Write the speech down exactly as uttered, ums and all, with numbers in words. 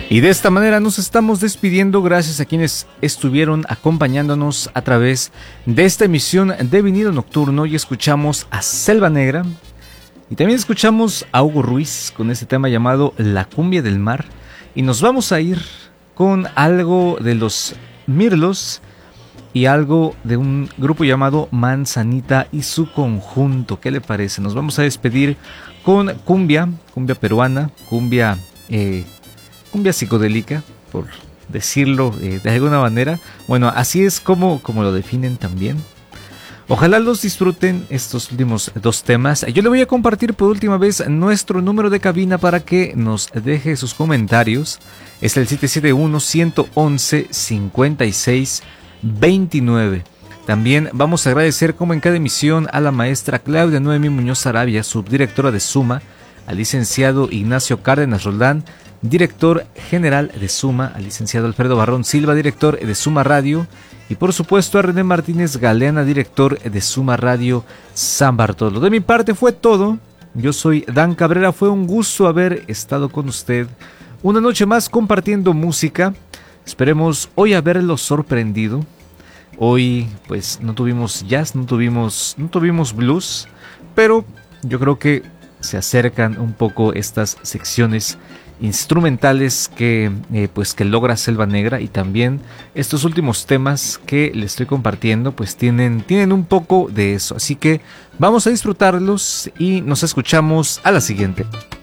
Y de esta manera nos estamos despidiendo, gracias a quienes estuvieron acompañándonos a través de esta emisión de Vinilo Nocturno. Y escuchamos a Selva Negra y también escuchamos a Hugo Ruiz con este tema llamado La Cumbia del Mar. Y nos vamos a ir con algo de los Mirlos y algo de un grupo llamado Manzanita y su conjunto. ¿Qué le parece? Nos vamos a despedir con cumbia, cumbia peruana, cumbia... Eh, cumbia psicodélica, por decirlo eh, de alguna manera. Bueno, así es como, como lo definen también. Ojalá los disfruten estos últimos dos temas. Yo le voy a compartir por última vez nuestro número de cabina para que nos deje sus comentarios. Es el siete siete uno, uno uno uno, cinco seis dos nueve. También vamos a agradecer, como en cada emisión, a la maestra Claudia Noemi Muñoz Arabia, subdirectora de Suma, al licenciado Ignacio Cárdenas Roldán, director general de Suma, al licenciado Alfredo Barrón Silva, director de Suma Radio, y por supuesto a René Martínez Galeana, director de Suma Radio San Bartolo. De mi parte fue todo. Yo soy Dan Cabrera, fue un gusto haber estado con usted una noche más compartiendo música. Esperemos hoy haberlo sorprendido. Hoy pues no tuvimos jazz, no tuvimos, no tuvimos blues, pero yo creo que se acercan un poco estas secciones instrumentales que eh, pues que logra Selva Negra, y también estos últimos temas que les estoy compartiendo pues tienen, tienen un poco de eso, así que vamos a disfrutarlos y nos escuchamos a la siguiente.